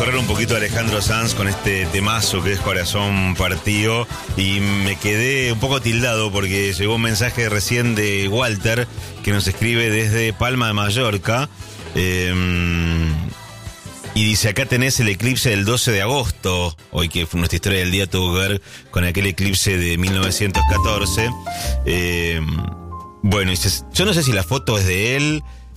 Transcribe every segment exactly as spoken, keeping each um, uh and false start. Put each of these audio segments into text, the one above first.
recorrer un poquito a Alejandro Sanz con este temazo que es Corazón Partido, y me quedé un poco tildado porque llegó un mensaje recién de Walter que nos escribe desde Palma de Mallorca, eh, y dice: acá tenés el eclipse del doce de agosto, hoy que fue nuestra historia del día tuvo que ver con aquel eclipse de mil novecientos catorce. Eh, bueno, dice, yo no sé si la foto es de él.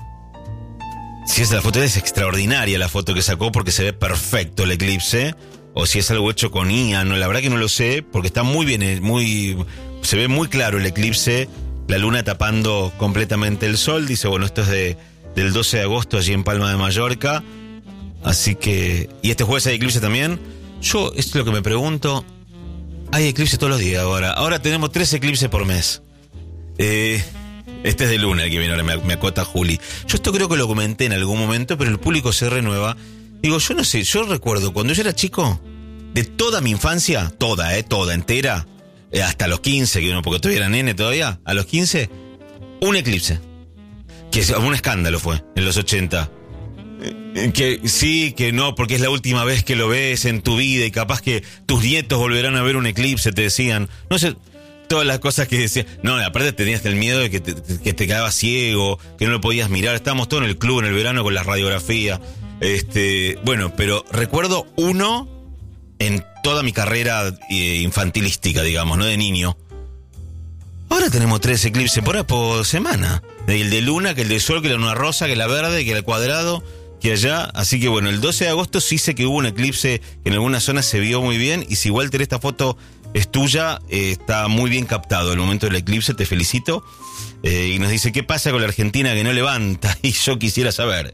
Si es la foto, es extraordinaria la foto que sacó porque se ve perfecto el eclipse, o si es algo hecho con I A, no, la verdad que no lo sé, porque está muy bien, muy, se ve muy claro el eclipse, la luna tapando completamente el sol. Dice, bueno, esto es de, del doce de agosto allí en Palma de Mallorca, así que, y este jueves hay eclipse también. Yo, esto es lo que me pregunto, hay eclipse todos los días ahora, ahora tenemos tres eclipses por mes. Eh... Este es de luna el que viene ahora, me, me acota Juli. Yo esto creo que lo comenté en algún momento, pero el público se renueva. Digo, yo no sé, yo recuerdo cuando yo era chico, de toda mi infancia, toda, eh, toda, entera, eh, hasta los quince, que uno, porque todavía era nene todavía, a los quince, un eclipse. Que es un escándalo fue, en los ochenta. Eh, que sí, que no, porque es la última vez que lo ves en tu vida y capaz que tus nietos volverán a ver un eclipse, te decían. No sé... Todas las cosas que decían. No, aparte tenías el miedo de que te, que te quedabas ciego, que no lo podías mirar. Estábamos todos en el club en el verano con la radiografía. Este, bueno, pero recuerdo uno en toda mi carrera eh, infantilística, digamos, ¿no? De niño. Ahora tenemos tres eclipses por, por semana. El de luna, que el de sol, que la luna rosa, que la verde, que el cuadrado, que allá. Así que bueno, el doce de agosto sí sé que hubo un eclipse que en algunas zonas se vio muy bien. Y si Walter, esta foto es tuya, eh, está muy bien captado el momento del eclipse, te felicito. Eh, y nos dice, ¿qué pasa con la Argentina que no levanta? Y yo quisiera saber,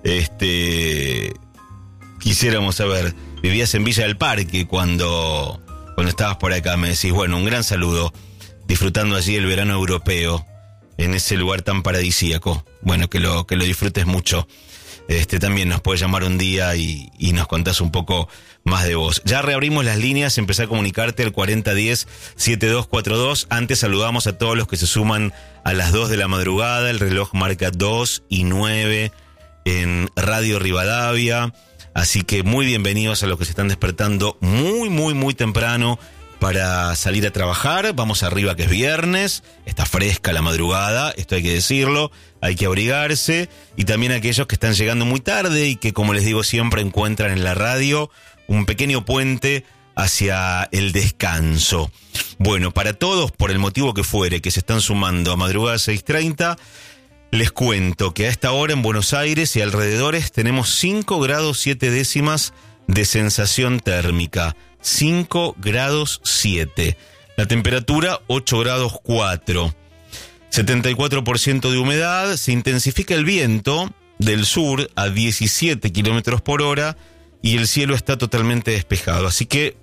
este, quisiéramos saber, vivías en Villa del Parque cuando, cuando estabas por acá, me decís, bueno, un gran saludo, disfrutando allí el verano europeo, en ese lugar tan paradisíaco. Bueno, que lo, que lo disfrutes mucho. Este, también nos puedes llamar un día y, y nos contás un poco más de vos. Ya reabrimos las líneas, empecé a comunicarte al cuarenta diez, setenta y dos cuarenta y dos. Antes saludamos a todos los que se suman a las dos de la madrugada. El reloj marca dos y nueve en Radio Rivadavia. Así que muy bienvenidos a los que se están despertando muy, muy, muy temprano para salir a trabajar. Vamos arriba, que es viernes, está fresca la madrugada, esto hay que decirlo, hay que abrigarse. Y también aquellos que están llegando muy tarde y que, como les digo siempre, encuentran en la radio un pequeño puente hacia el descanso. Bueno, para todos, por el motivo que fuere, que se están sumando a madrugada seis treinta, les cuento que a esta hora en Buenos Aires y alrededores tenemos cinco grados siete décimas de sensación térmica. cinco grados siete. La temperatura ocho grados cuatro. setenta y cuatro por ciento de humedad. Se intensifica el viento del sur a diecisiete kilómetros por hora y el cielo está totalmente despejado. Así que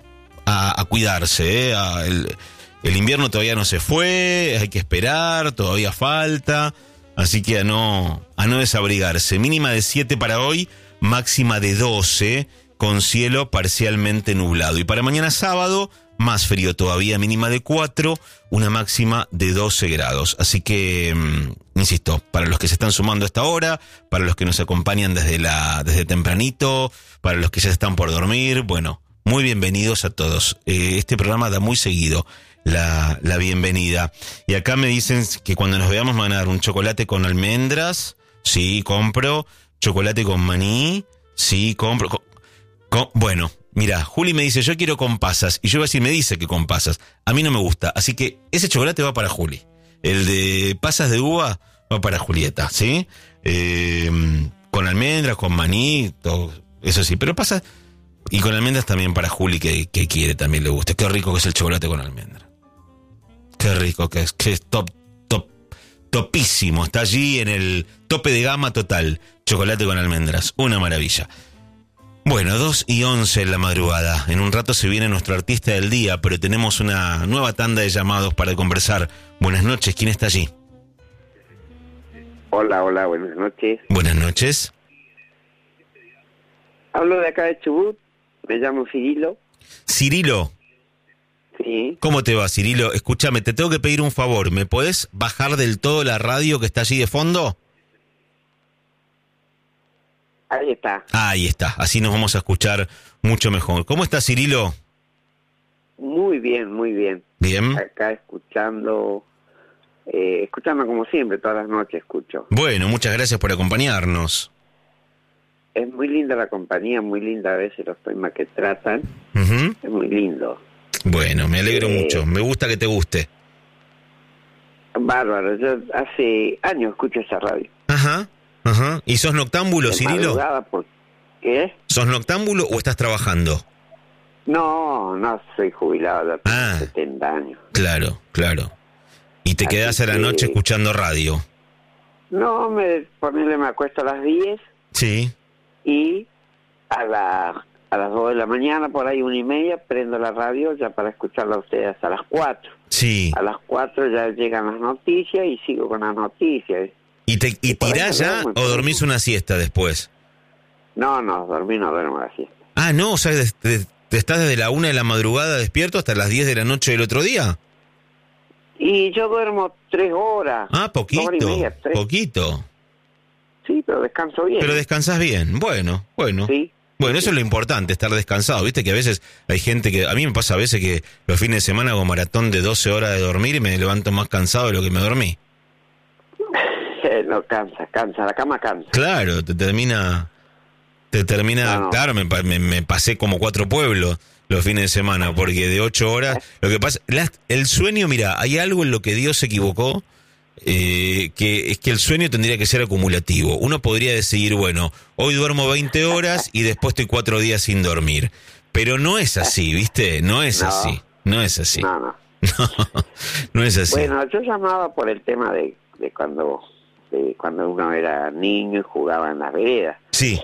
a, a cuidarse, ¿eh? A el, el invierno todavía no se fue, hay que esperar, todavía falta. Así que a no, a no desabrigarse. Mínima de siete para hoy, máxima de doce, con cielo parcialmente nublado. Y para mañana sábado, más frío todavía, mínima de cuatro, una máxima de doce grados. Así que, mmm, insisto, para los que se están sumando a esta hora, para los que nos acompañan desde la desde tempranito, para los que ya están por dormir, bueno, muy bienvenidos a todos. Eh, este programa da muy seguido la, la bienvenida. Y acá me dicen que cuando nos veamos me van a dar un chocolate con almendras. Sí, compro. Chocolate con maní. Sí, compro. Co- co- bueno, mira, Juli me dice, yo quiero con pasas. Y yo voy a decir, me dice que con pasas. A mí no me gusta. Así que ese chocolate va para Juli. El de pasas de uva va para Julieta, ¿sí? Eh, con almendras, con maní, todo, eso sí. Pero pasas... Y con almendras también para Juli, que, que quiere, también le gusta. Qué rico que es el chocolate con almendras. Qué rico que es, que es top, top, topísimo. Está allí en el tope de gama total. Chocolate con almendras, una maravilla. Bueno, dos y once en la madrugada. En un rato se viene nuestro artista del día, pero tenemos una nueva tanda de llamados para conversar. Buenas noches, ¿quién está allí? Hola, hola, buenas noches. Buenas noches. Hablo de acá de Chubut, me llamo Cirilo. Cirilo. Sí. ¿Cómo te va, Cirilo? Escúchame, te tengo que pedir un favor. ¿Me podés bajar del todo la radio que está allí de fondo? Ahí está. Ahí está, así nos vamos a escuchar mucho mejor. ¿Cómo está Cirilo? Muy bien, muy bien. Bien. Acá escuchando, eh, escuchando como siempre, todas las noches escucho. Bueno, muchas gracias por acompañarnos. Es muy linda la compañía, muy linda a veces los temas que tratan. Uh-huh. Es muy lindo. Bueno, me alegro Eh, mucho. Me gusta que te guste. Bárbaro, yo hace años escucho esa radio. Ajá, ajá. ¿Y sos noctámbulo, De Cirilo? madrugada, por- ¿Qué? ¿Sos noctámbulo o estás trabajando? No, no soy jubilado, ya tengo Ah. setenta años. Claro, claro. Y te Así quedás a la que- noche escuchando radio. No, me ponerle me acuesto a las diez Sí. y a, la, a las dos de la mañana, por ahí una y media, prendo la radio ya para escucharla a ustedes a las cuatro. Sí. A las cuatro ya llegan las noticias y sigo con las noticias. ¿Y, te, y Y por tirás eso ya duermo, o por dormís eso. una siesta después? No, no, dormí no duermo así. Ah, no, o sea, de- de- te estás desde la una de la madrugada despierto hasta las diez de la noche del otro día. Y yo duermo tres horas. Ah, poquito, dos horas y media, tres. poquito. Sí, pero descanso bien. Pero descansás bien. Bueno, bueno. Sí. Bueno, eso es lo importante, estar descansado. Viste que a veces hay gente que... A mí me pasa a veces que los fines de semana hago maratón de doce horas de dormir y me levanto más cansado de lo que me dormí. No, cansa, cansa, la cama cansa. Claro, te termina... Te termina... No, no. Claro, me, pa- me, me pasé como cuatro pueblos los fines de semana, porque de ocho horas... Lo que pasa... la- el sueño, mira, hay algo en lo que Dios se equivocó, eh, que es que el sueño tendría que ser acumulativo. Uno podría decidir, bueno, hoy duermo veinte horas y después estoy cuatro días sin dormir. Pero no es así, ¿viste? No es No. así. No es así. No, no. No, no es así. Bueno, yo llamaba por el tema de, de cuando de cuando uno era niño y jugaba en las veredas. Sí.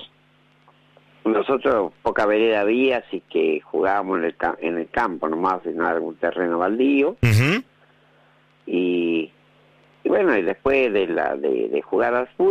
Nosotros poca vereda había, así que jugábamos en el, ca- en el campo nomás, en algún terreno baldío. Ujú. Y, y bueno, y después de, la, de, de jugar al fútbol,